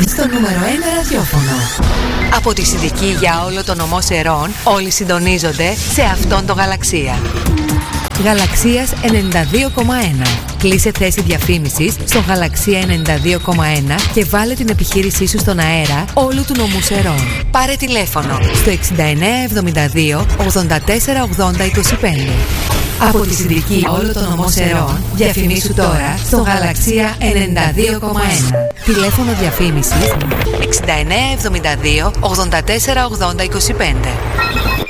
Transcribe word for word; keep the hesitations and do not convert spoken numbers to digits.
στο νούμερο ένα ραδιόφωνο. Από τη Συνδική για όλο το νομό Σερών, όλοι συντονίζονται σε αυτόν το Γαλαξία. Γαλαξίας ενενήντα δύο κόμμα ένα. Κλείσε θέση διαφήμισης στο Γαλαξία ενενήντα δύο κόμμα ένα και βάλε την επιχείρησή σου στον αέρα όλου του νομού Σερών. Πάρε τηλέφωνο στο εξήντα εννέα εβδομήντα δύο ογδόντα τέσσερα ογδόντα είκοσι πέντε. Από τη Συνδική όλο το νομό Σερών, διαφημίσου τώρα στο Γαλαξία ενενήντα δύο κόμμα ένα. Τηλέφωνο διαφήμισης εξήντα εννέα εβδομήντα δύο ογδόντα τέσσερα ογδόντα είκοσι πέντε.